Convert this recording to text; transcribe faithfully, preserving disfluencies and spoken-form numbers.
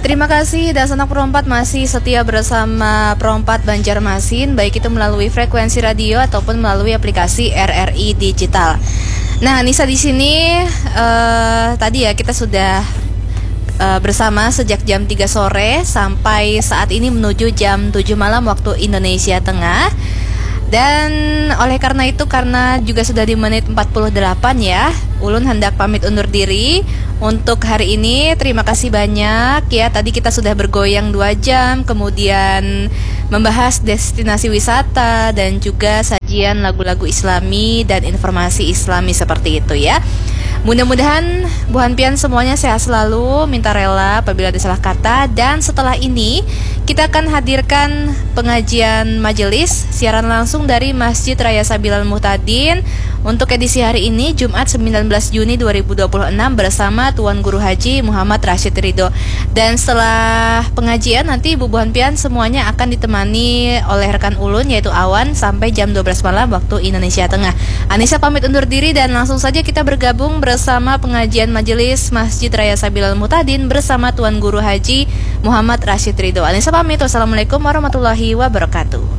Terima kasih dan Sanak Perompat masih setia bersama Perompat Banjarmasin, baik itu melalui frekuensi radio ataupun melalui aplikasi R R I Digital. Nah, Nisa di sini uh, tadi ya kita sudah uh, bersama sejak jam tiga sore sampai saat ini menuju jam tujuh malam waktu Indonesia Tengah. Dan oleh karena itu, karena juga sudah di menit empat puluh delapan ya, Ulun hendak pamit undur diri untuk hari ini. Terima kasih banyak ya. Tadi kita sudah bergoyang dua jam, kemudian membahas destinasi wisata dan juga sajian lagu-lagu Islami dan informasi Islami seperti itu ya. Mudah-mudahan Bu Hanpian semuanya sehat selalu, minta rela apabila ada salah kata. Dan setelah ini kita akan hadirkan pengajian majelis siaran langsung dari Masjid Raya Sabilal Muhtadin untuk edisi hari ini Jumat sembilan belas Juni dua ribu dua puluh enam bersama Tuan Guru Haji Muhammad Rashid Ridho. Dan setelah pengajian nanti Bu Hanpian semuanya akan ditemani oleh rekan ulun yaitu Awan sampai jam dua belas malam waktu Indonesia Tengah. Anissa pamit undur diri dan langsung saja kita bergabung bersama pengajian majelis Masjid Raya Sabilal Muhtadin bersama Tuan Guru Haji Muhammad Rashid Ridho. Anissa pamit. Wassalamualaikum warahmatullahi wabarakatuh.